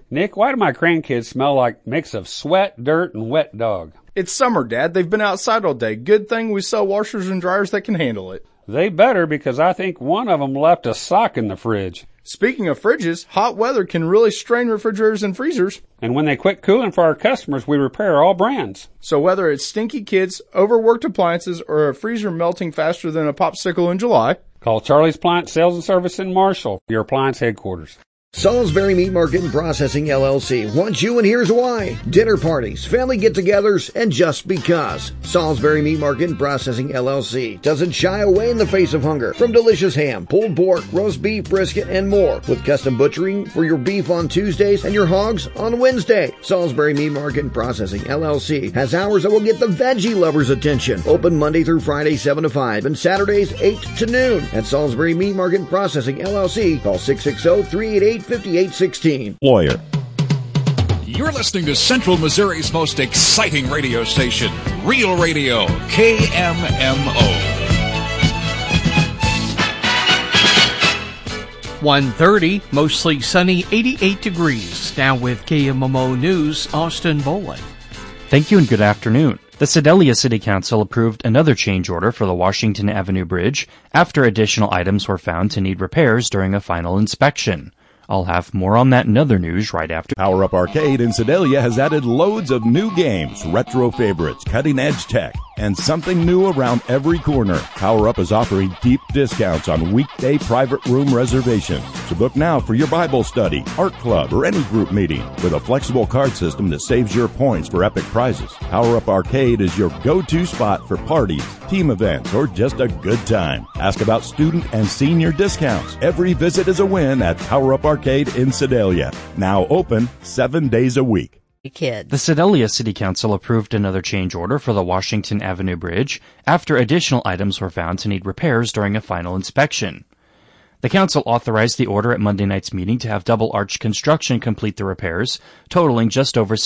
Nick, why do my grandkids smell like a mix of sweat, dirt, and wet dog? It's summer, Dad. They've been outside all day. Good thing we sell washers and dryers that can handle it. They better, because I think one of them left a sock in the fridge. Speaking of fridges, hot weather can really strain refrigerators and freezers. And when they quit cooling for our customers, we repair all brands. So whether it's stinky kids, overworked appliances, or a freezer melting faster than a popsicle in July, call Charlie's Appliance Sales and Service in Marshall, your appliance headquarters. Salisbury Meat Market and Processing LLC wants you, and here's why. Dinner parties, family get-togethers, and just because. Salisbury Meat Market and Processing LLC doesn't shy away in the face of hunger. From delicious ham, pulled pork, roast beef, brisket, and more. With custom butchering for your beef on Tuesdays and your hogs on Wednesday. Salisbury Meat Market and Processing LLC has hours that will get the veggie lovers' attention. Open Monday through Friday 7 to 5 and Saturdays 8 to noon. At Salisbury Meat Market and Processing LLC, call 660-388-5816. Lawyer. You're listening to Central Missouri's most exciting radio station, Real Radio, KMMO. 1:30, mostly sunny, 88 degrees. Now with KMMO News, Austin Boland. Thank you and good afternoon. The Sedalia City Council approved another change order for the Washington Avenue Bridge after additional items were found to need repairs during a final inspection. I'll have more on that and other news right after. Power Up Arcade in Sedalia has added loads of new games, retro favorites, cutting-edge tech, and something new around every corner. Power Up is offering deep discounts on weekday private room reservations. So book now for your Bible study, art club, or any group meeting with a flexible card system that saves your points for epic prizes. Power Up Arcade is your go-to spot for parties, team events, or just a good time. Ask about student and senior discounts. Every visit is a win at Power Up Arcade in Sedalia. Now open 7 days a week. The Sedalia City Council approved another change order for the Washington Avenue Bridge after additional items were found to need repairs during a final inspection. The council authorized the order at Monday night's meeting to have Double Arch Construction complete the repairs, totaling just over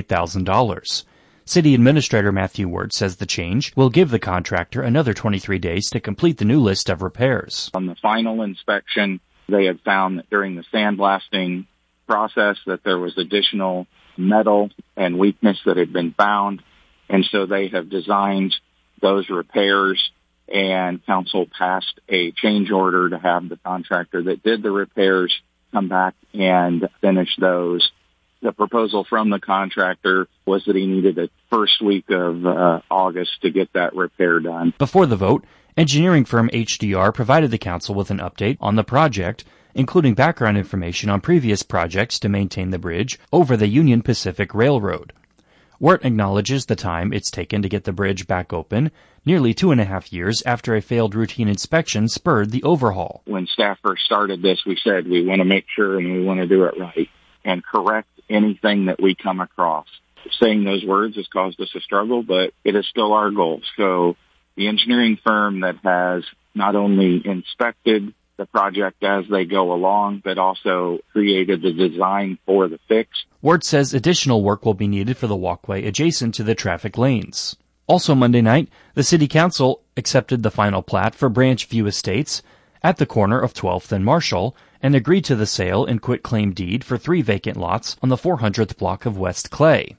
$68,000. City Administrator Matthew Ward says the change will give the contractor another 23 days to complete the new list of repairs. On the final inspection, they had found that during the sandblasting process that there was additional metal and weakness that had been found, and so they have designed those repairs, and council passed a change order to have the contractor that did the repairs come back and finish those. The proposal from the contractor was that he needed the first week of August to get that repair done. Before the vote, engineering firm HDR provided the council with an update on the project, including background information on previous projects to maintain the bridge over the Union Pacific Railroad. Wirt acknowledges the time it's taken to get the bridge back open, nearly 2.5 years after a failed routine inspection spurred the overhaul. When staff first started this, we said we want to make sure and we want to do it right and correct anything that we come across. Saying those words has caused us a struggle, but it is still our goal. So the engineering firm that has not only inspected the project as they go along, but also created the design for the fix. Ward says additional work will be needed for the walkway adjacent to the traffic lanes. Also Monday night, the City Council accepted the final plat for Branch View Estates at the corner of 12th and Marshall and agreed to the sale and quitclaim deed for 3 vacant lots on the 400th block of West Clay.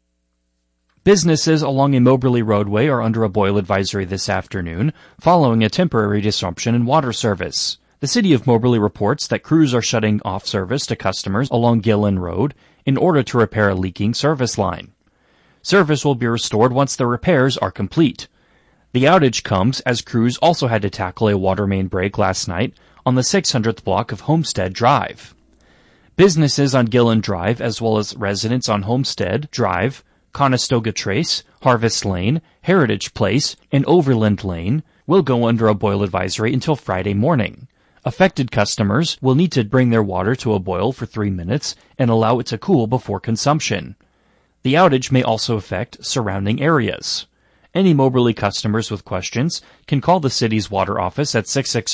Businesses along a Moberly roadway are under a boil advisory this afternoon following a temporary disruption in water service. The City of Moberly reports that crews are shutting off service to customers along Gillen Road in order to repair a leaking service line. Service will be restored once the repairs are complete. The outage comes as crews also had to tackle a water main break last night on the 600th block of Homestead Drive. Businesses on Gillen Drive, as well as residents on Homestead Drive, Conestoga Trace, Harvest Lane, Heritage Place, and Overland Lane, will go under a boil advisory until Friday morning. Affected customers will need to bring their water to a boil for 3 minutes and allow it to cool before consumption. The outage may also affect surrounding areas. Any Moberly customers with questions can call the city's water office at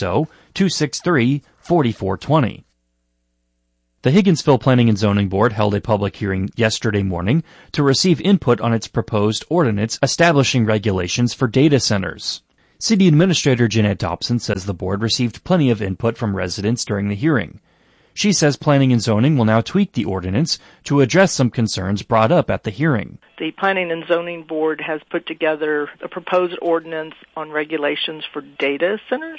660-263-4420. The Higginsville Planning and Zoning Board held a public hearing yesterday morning to receive input on its proposed ordinance establishing regulations for data centers. City Administrator Jeanette Dobson says the board received plenty of input from residents during the hearing. She says Planning and Zoning will now tweak the ordinance to address some concerns brought up at the hearing. The Planning and Zoning Board has put together a proposed ordinance on regulations for data centers.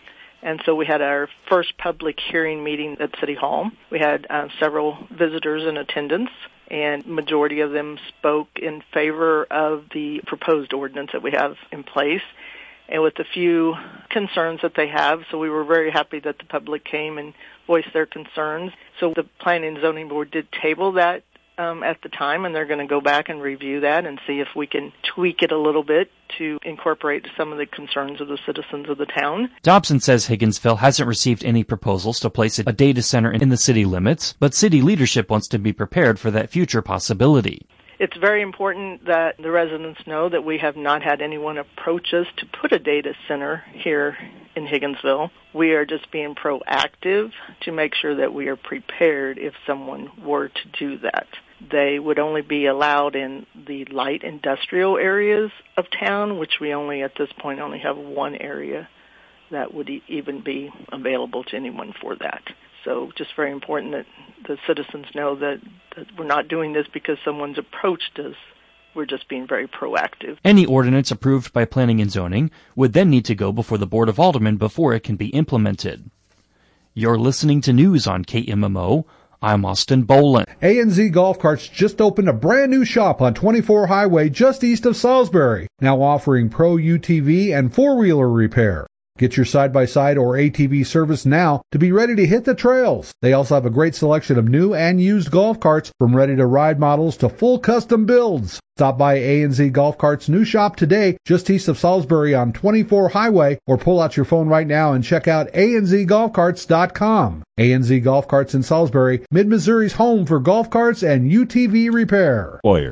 And so we had our first public hearing meeting at City Hall. We had several visitors in attendance, and majority of them spoke in favor of the proposed ordinance that we have in place, and with a few concerns that they have. So we were very happy that the public came and voiced their concerns. So the Planning and Zoning Board did table that at the time, and they're going to go back and review that and see if we can tweak it a little bit to incorporate some of the concerns of the citizens of the town. Dobson says Higginsville hasn't received any proposals to place a data center in the city limits, but city leadership wants to be prepared for that future possibility. It's very important that the residents know that we have not had anyone approach us to put a data center here in Higginsville. We are just being proactive to make sure that we are prepared if someone were to do that. They would only be allowed in the light industrial areas of town, which we only, at this point, only have one area that would even be available to anyone for that. So just very important that the citizens know that we're not doing this because someone's approached us. We're just being very proactive. Any ordinance approved by Planning and Zoning would then need to go before the Board of Aldermen before it can be implemented. You're listening to news on KMMO. I'm Austin Boland. A&Z Golf Carts just opened a brand new shop on 24 Highway just east of Salisbury, now offering Pro UTV and four-wheeler repair. Get your side-by-side or ATV service now to be ready to hit the trails. They also have a great selection of new and used golf carts, from ready-to-ride models to full custom builds. Stop by A&Z Golf Carts' new shop today, just east of Salisbury on 24 Highway, or pull out your phone right now and check out anzgolfcarts.com. A&Z Golf Carts in Salisbury, Mid-Missouri's home for golf carts and UTV repair. Boyer.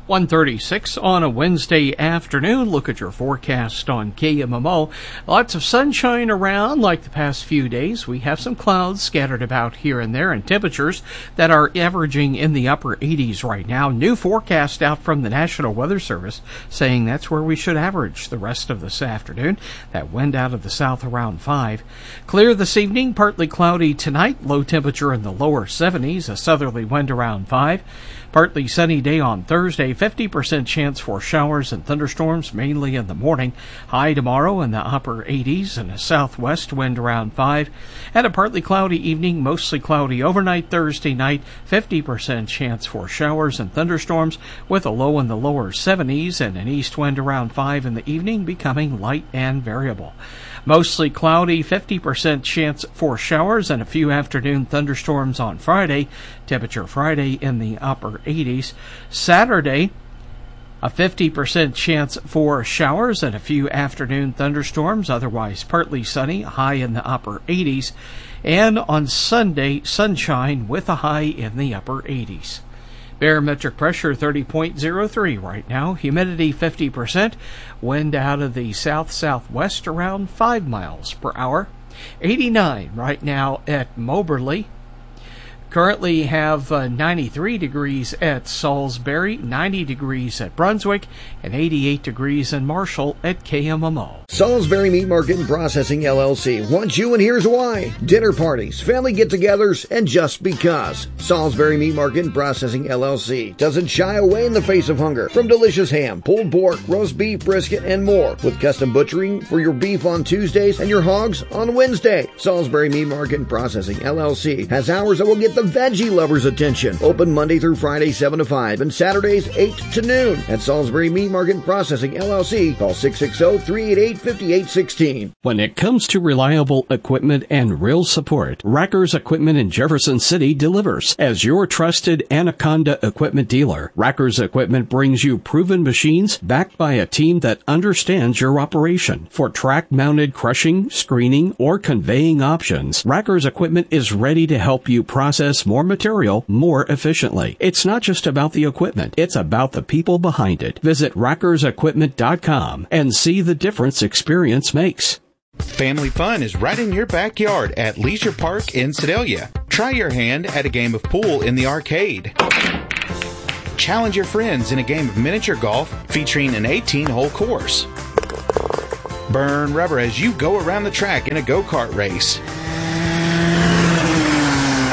1:36 on a Wednesday afternoon. Look at your forecast on KMMO. Lots of sunshine around like the past few days. We have some clouds scattered about here and there, and temperatures that are averaging in the upper 80s right now. New forecast out from the National Weather Service saying that's where we should average the rest of this afternoon. That wind out of the south around 5. Clear this evening, partly cloudy tonight. Low temperature in the lower 70s, a southerly wind around 5. Partly sunny day on Thursday, 50% chance for showers and thunderstorms, mainly in the morning. High tomorrow in the upper 80s and a southwest wind around 5. And a partly cloudy evening, mostly cloudy overnight Thursday night, 50% chance for showers and thunderstorms with a low in the lower 70s and an east wind around 5 in the evening, becoming light and variable. Mostly cloudy, 50% chance for showers and a few afternoon thunderstorms on Friday. Temperature Friday in the upper 80s. Saturday, a 50% chance for showers and a few afternoon thunderstorms, otherwise partly sunny, high in the upper 80s. And on Sunday, sunshine with a high in the upper 80s. Barometric pressure 30.03 right now. Humidity 50%. Wind out of the south-southwest around 5 miles per hour. 89 right now at Moberly. Currently have 93 degrees at Salisbury, 90 degrees at Brunswick, and 88 degrees in Marshall at KMMO. Salisbury Meat Market and Processing LLC wants you, and here's why. Dinner parties, family get-togethers, and just because. Salisbury Meat Market and Processing LLC doesn't shy away in the face of hunger. From delicious ham, pulled pork, roast beef, brisket, and more. With custom butchering for your beef on Tuesdays and your hogs on Wednesday. Salisbury Meat Market and Processing LLC has hours that will get the veggie lovers' attention. Open Monday through Friday 7 to 5 and Saturdays 8 to noon. At Salisbury Meat Market and Processing LLC, call 660-388-5816. When it comes to reliable equipment and real support, Rackers Equipment in Jefferson City delivers. As your trusted Anaconda equipment dealer, Rackers Equipment brings you proven machines backed by a team that understands your operation. For track-mounted crushing, screening, or conveying options, Rackers Equipment is ready to help you process more material more efficiently. It's not just about the equipment, it's about the people behind it. Visit rackersequipment.com and see the difference experience makes. Family fun is right in your backyard at Leisure Park in Sedalia. Try your hand at a game of pool in the arcade. Challenge your friends in a game of miniature golf featuring an 18-hole course. Burn rubber as you go around the track in a go-kart race.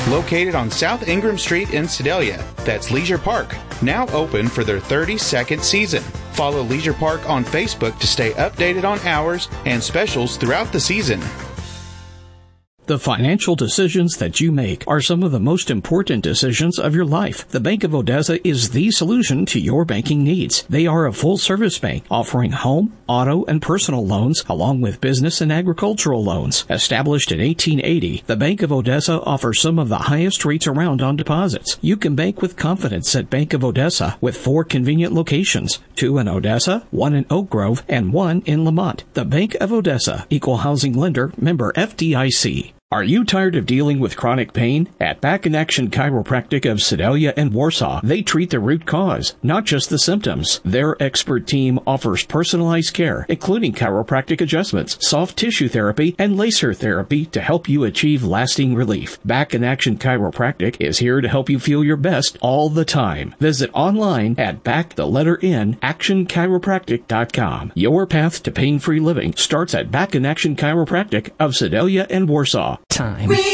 located on South Ingram Street in Sedalia. That's Leisure Park, now open for their 32nd season. Follow Leisure Park on Facebook to stay updated on hours and specials throughout the season. The financial decisions that you make are some of the most important decisions of your life. The Bank of Odessa is the solution to your banking needs. They are a full-service bank offering home, auto, and personal loans along with business and agricultural loans. Established in 1880, the Bank of Odessa offers some of the highest rates around on deposits. You can bank with confidence at Bank of Odessa with 4 convenient locations, 2 in Odessa, 1 in Oak Grove, and 1 in Lamont. The Bank of Odessa, Equal Housing Lender, member FDIC. Are you tired of dealing with chronic pain? At Back in Action Chiropractic of Sedalia and Warsaw, they treat the root cause, not just the symptoms. Their expert team offers personalized care, including chiropractic adjustments, soft tissue therapy, and laser therapy to help you achieve lasting relief. Back in Action Chiropractic is here to help you feel your best all the time. Visit online at actionchiropractic.com. Your path to pain-free living starts at Back in Action Chiropractic of Sedalia and Warsaw. Time.